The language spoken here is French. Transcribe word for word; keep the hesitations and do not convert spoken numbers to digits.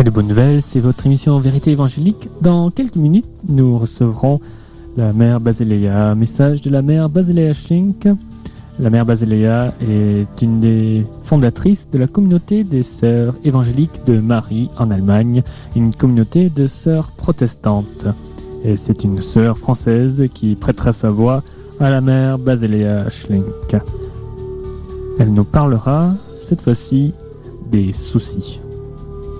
Radio Bonne Nouvelle, c'est votre émission Vérité évangélique. Dans quelques minutes, nous recevrons la mère Basilea. Message de la mère Basilea Schlink. La mère Basilea est une des fondatrices de la communauté des sœurs évangéliques de Marie en Allemagne, une communauté de sœurs protestantes. Et c'est une sœur française qui prêtera sa voix à la mère Basilea Schlink. Elle nous parlera cette fois-ci des soucis.